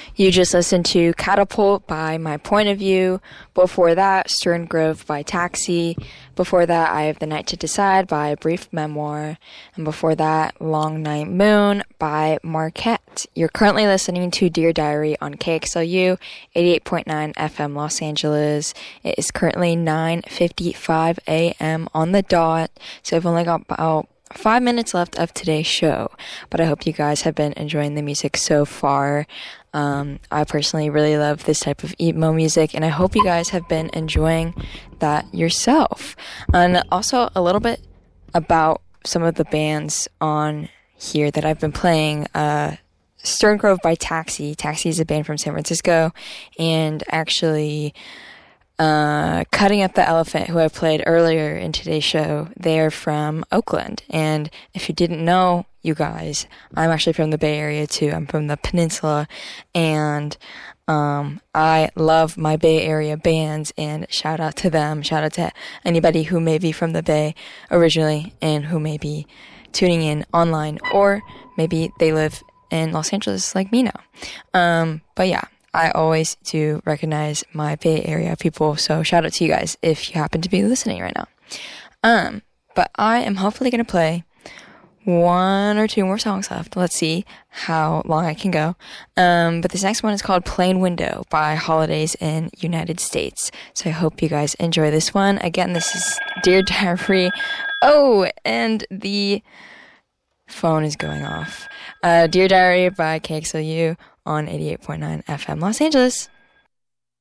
You just listened to Catapult by My Point of View. Before that, Stern Grove by Taxi. Before that, I Have the Night to Decide by Brief Memoir. And before that, Long Night Moon by Marquette. You're currently listening to Dear Diary on KXLU 88.9 FM Los Angeles. It is currently 9:55 a.m. on the dot, so I've only got about 5 minutes left of today's show, but I hope you guys have been enjoying the music so far. I personally really love this type of emo music, and I hope you guys have been enjoying that yourself. And also a little bit about some of the bands on here that I've been playing. Stern Grove by Taxi. Taxi is a band from San Francisco, and actually Cutting Up the Elephant, who I played earlier in today's show, they're from Oakland. And if you didn't know, you guys, I'm actually from the Bay Area too. I'm from the Peninsula, and I love my Bay Area bands, and shout out to them. Shout out to anybody who may be from the Bay originally and who may be tuning in online, or maybe they live in Los Angeles like me now. But yeah, I always do recognize my Bay Area people, so shout out to you guys if you happen to be listening right now. But I am hopefully going to play 1 or 2 more songs left. Let's see how long I can go. But this next one is called Plain Window by Holidays in United States. So I hope you guys enjoy this one. Again, this is Dear Diary. Oh, and the phone is going off. Dear Diary by KXLU on 88.9 FM Los Angeles.